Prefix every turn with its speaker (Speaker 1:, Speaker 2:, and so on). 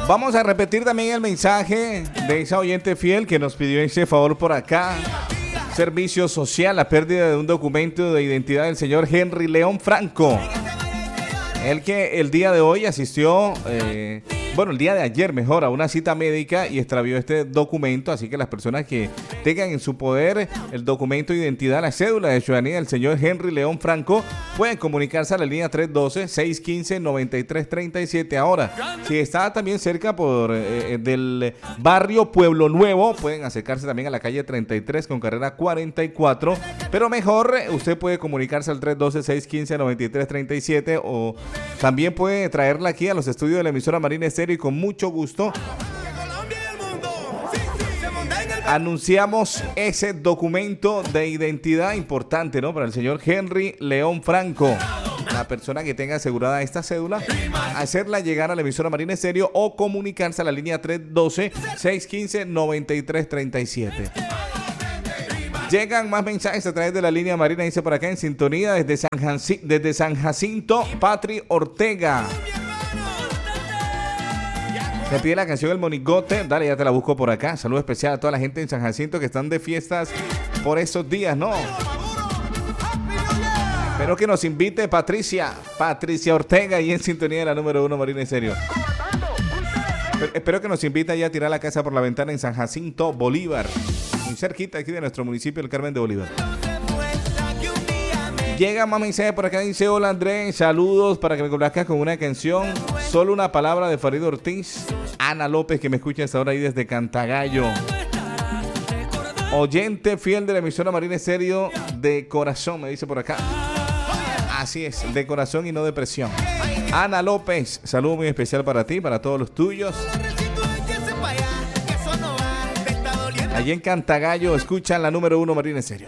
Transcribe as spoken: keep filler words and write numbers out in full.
Speaker 1: Vamos a repetir también el mensaje de esa oyente fiel que nos pidió ese favor por acá. Servicio social, la pérdida de un documento de identidad del señor Henry León Franco. El que el día de hoy asistió, eh, bueno, el día de ayer mejor, a una cita médica y extravió este documento. Así que las personas que tengan en su poder el documento de identidad, la cédula de ciudadanía del señor Henry León Franco, pueden comunicarse a la línea tres uno dos, seis uno cinco, nueve tres tres siete. Ahora, si está también cerca por eh, del barrio Pueblo Nuevo, pueden acercarse también a la calle treinta y tres con carrera cuarenta y cuatro. Pero mejor, usted puede comunicarse al tres uno dos, seis uno cinco, nueve tres tres siete o también puede traerla aquí a los estudios de la emisora Marina Estéreo y con mucho gusto anunciamos ese documento de identidad importante, ¿no? Para el señor Henry León Franco. La persona que tenga asegurada esta cédula, hacerla llegar a la emisora Marina Estéreo o comunicarse a la línea tres uno dos, seis uno cinco, nueve tres tres siete. Llegan más mensajes a través de la línea Marina, dice por acá en sintonía desde San, Jaci- desde San Jacinto, Patri Ortega. Me pide la canción El Monigote. Dale, ya te la busco por acá. Saludo especial a toda la gente en San Jacinto que están de fiestas por estos días, ¿no? Espero que nos invite Patricia, Patricia Ortega, y en sintonía de la número uno Marina en Serio. Espero que nos invite ya a tirar la casa por la ventana en San Jacinto, Bolívar. Muy cerquita aquí de nuestro municipio, el Carmen de Bolívar. Llega más mensaje por acá, dice: hola Andrés, saludos para que me complazcas con una canción. Solo una palabra de Farid Ortiz. Ana López, que me escucha hasta ahora ahí desde Cantagallo. Oyente fiel de la emisora Marina Estéreo de corazón, me dice por acá. Así es, de corazón y no de presión. Ana López, saludo muy especial para ti, para todos los tuyos. Allí en Cantagallo escuchan la número uno Marina Estéreo.